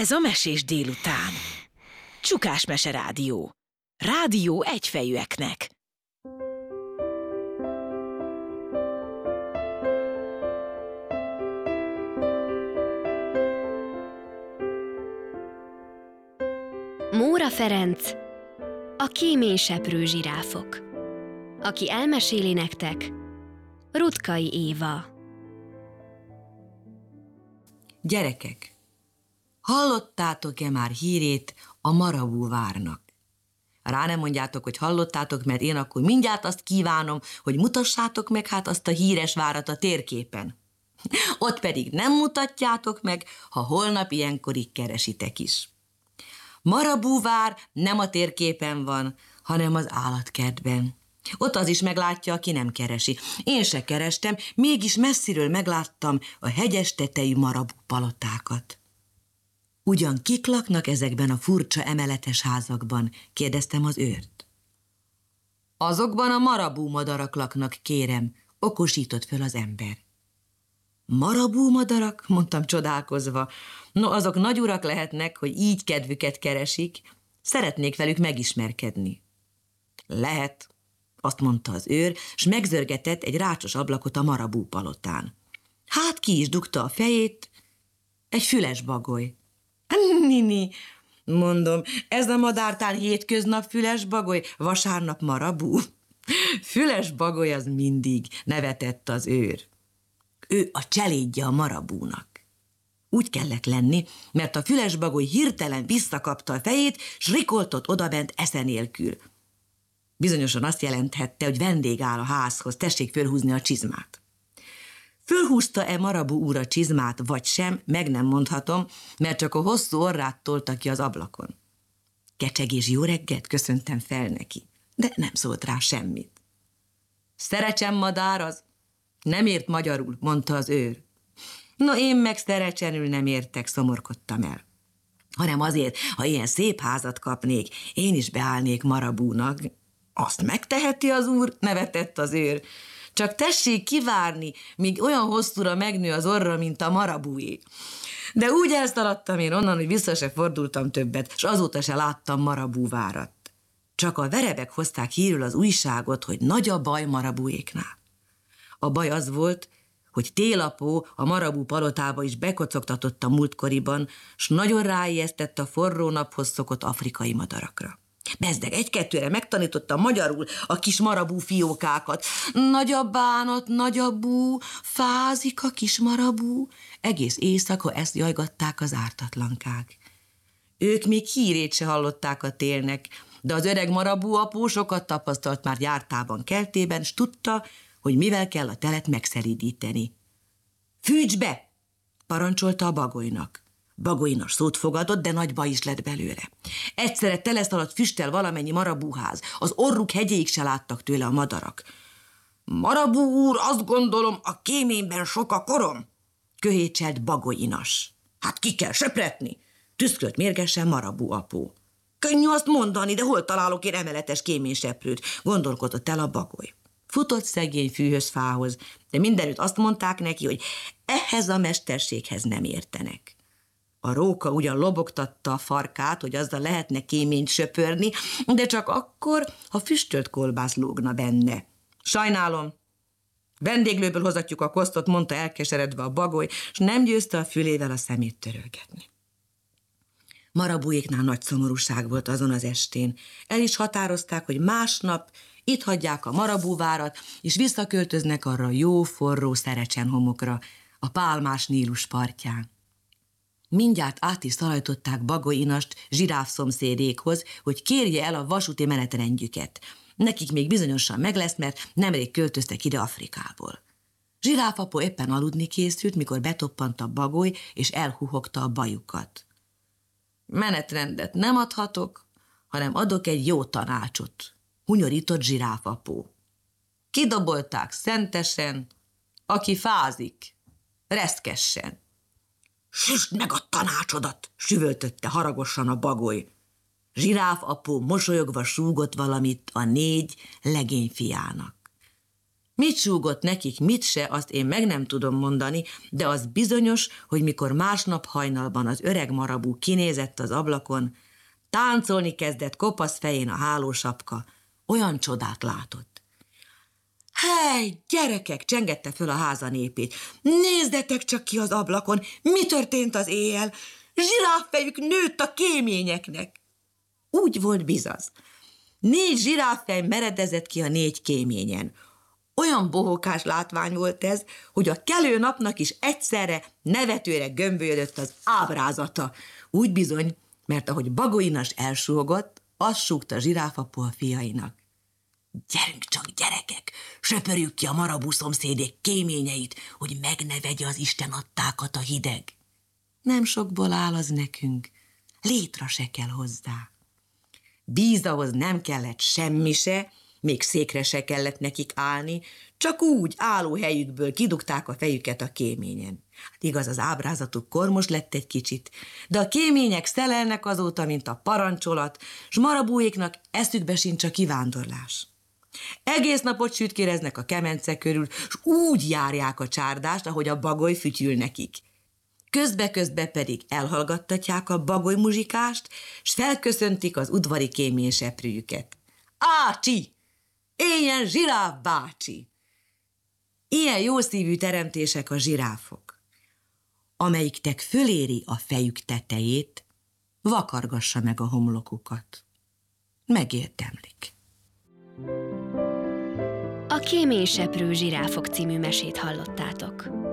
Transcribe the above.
Ez a Mesés délután. Csukás Mese Rádió. Rádió egyfejűeknek. Móra Ferenc, a kéményseprő zsiráfok. Aki elmeséli nektek, Rutkai Éva. Gyerekek, hallottátok-e már hírét a Marabú várnak? Rá nem mondjátok, hogy hallottátok, mert én akkor mindjárt azt kívánom, hogy mutassátok meg hát azt a híres várat a térképen. Ott pedig nem mutatjátok meg, ha holnap ilyenkorig keresitek is. Marabú vár nem a térképen van, hanem az állatkertben. Ott az is meglátja, aki nem keresi. Én se kerestem, mégis messziről megláttam a hegyes tetejű Marabú palotákat. Ugyan kik laknak ezekben a furcsa emeletes házakban? Kérdeztem az őrt. Azokban a Marabú madarak laknak, kérem, okosított föl az ember. Marabú madarak? Mondtam csodálkozva. No, azok nagy urak lehetnek, hogy így kedvüket keresik. Szeretnék velük megismerkedni. Lehet, azt mondta az őr, s megzörgetett egy rácsos ablakot a Marabú palotán. Hát ki is dugta a fejét, egy füles bagoly. Nini, mondom, ez a madártán hétköznap füles bagoly, vasárnap Marabú. Füles bagoly az mindig, nevetett az őr. Ő a cselédje a Marabúnak. Úgy kellett lenni, mert a füles bagoly hirtelen visszakapta a fejét, s rikoltott odabent esze nélkül. Bizonyosan azt jelenthette, hogy vendég áll a házhoz, tessék fölhúzni a csizmát. Fölhúzta-e Marabú úr a csizmát, vagy sem, meg nem mondhatom, mert csak a hosszú orrát tolta ki az ablakon. Kecsegés, jó reggelt, köszöntem fel neki, de nem szólt rá semmit. Szerecsen madár az? Nem ért magyarul, mondta az őr. No, én meg szerecsenül nem értek, szomorkodtam el. Hanem azért, ha ilyen szép házat kapnék, én is beállnék Marabúnak. Azt megteheti az úr, nevetett az őr. Csak tessék kivárni, míg olyan hosszúra megnő az orra, mint a Marabúé. De úgy elszaladtam én onnan, hogy vissza se fordultam többet, és azóta se láttam Marabú várat. Csak a verebek hozták hírül az újságot, hogy nagy a baj Marabúéknál. A baj az volt, hogy télapó a Marabú palotába is bekocogtatott a múltkoriban, s nagyon ráijesztett a forró naphoz szokott afrikai madarakra. Bezdeg, egy-kettőre megtanította magyarul a kis Marabú fiókákat. Nagy a bánat, nagy a bú, fázik a kis Marabú. Egész éjszaka ezt jajgatták az ártatlankák. Ők még hírét se hallották a télnek, de az öreg Marabú apó sokat tapasztalt már jártában, keltében, s tudta, hogy mivel kell a telet megszelídíteni. Fűts be! Parancsolta a bagolynak. Bagolynas szót fogadott, de nagy baj is lett belőle. Egyszerre teleszaladt füsttel valamennyi Marabúház, az orruk hegyéig se láttak tőle a madarak. Marabú úr, azt gondolom, a kéményben sok a korom, köhécselt Bagolynas. Hát ki kell söpretni, tüszkölt mérgesen Marabú apó. Könnyű azt mondani, de hol találok én emeletes kéményseprőt, gondolkodott el a bagoly. Futott szegény fűhöz-fához, de mindenütt azt mondták neki, hogy ehhez a mesterséghez nem értenek. A róka ugyan lobogtatta a farkát, hogy azzal lehetne kéményt söpörni, de csak akkor, ha füstölt kolbász lógna benne. Sajnálom, vendéglőből hozatjuk a kosztot, mondta elkeseredve a bagoly, és nem győzte a fülével a szemét törölgetni. Marabúéknál nagy szomorúság volt azon az estén. El is határozták, hogy másnap itt hagyják a Marabú várat, és visszaköltöznek arra a jó, forró Szerecsenhomokra, a pálmás Nílus partján. Mindjárt át is szalajtották Bagolyinast zsiráfszomszédékhoz, hogy kérje el a vasúti menetrendjüket. Nekik még bizonyosan meg lesz, mert nemrég költöztek ide Afrikából. Zsiráfapó éppen aludni készült, mikor betoppant a bagoly, és elhuhogta a bajukat. Menetrendet nem adhatok, hanem adok egy jó tanácsot, hunyorított Zsiráfapó. Kidobolták szentesen, aki fázik, reszkessen. Süsd meg a tanácsodat, süvöltötte haragosan a bagoly. Zsiráfapó mosolyogva súgott valamit a 4 legényfiának. Mit súgott nekik, mit se, azt én meg nem tudom mondani, de az bizonyos, hogy mikor másnap hajnalban az öreg marabú kinézett az ablakon, táncolni kezdett kopasz fején a hálósapka, olyan csodát látott. Hely, gyerekek, csengette föl a háza népét, nézzetek csak ki az ablakon, mi történt az éjjel, zsiráffejük nőtt a kéményeknek. Úgy volt bizaz. 4 zsiráffej meredezett ki a 4 kéményen. Olyan bohókás látvány volt ez, hogy a kelő napnak is egyszerre nevetőre gömbölyödött az ábrázata. Úgy bizony, mert ahogy Bagolynas elsúgott, azt súgta zsiráfapu a fiainak. Gyerünk csak, gyerekek, söpörjük ki a marabú szomszédék kéményeit, hogy meg ne vegye az Isten adtákat a hideg. Nem sokból áll az nekünk, létra se kell hozzá. Vízahhoz nem kellett semmi se, még székre se kellett nekik állni, csak úgy állóhelyükből kidugták a fejüket a kéményen. Hát igaz, az ábrázatuk kormos lett egy kicsit, de a kémények szelelnek azóta, mint a parancsolat, s marabúéknak eszükbe sincs a kivándorlás. Egész napot sütkéreznek a kemence körül, s úgy járják a csárdást, ahogy a bagoly fütyül nekik. Közbe-közbe pedig elhallgattatják a bagoly muzsikást, s felköszöntik az udvari kéményseprőjüket. Ácsi! Éljen zsiráf bácsi! Ilyen jószívű teremtések a zsiráfok. Amelyiktek föléri a fejük tetejét, vakargassa meg a homlokukat. Megérdemlik. A Kéményseprő zsiráfok című mesét hallottátok.